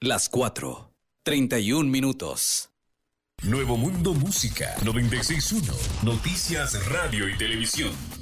Las 4:31. Nuevo Mundo Música 96.1. Noticias, radio y televisión.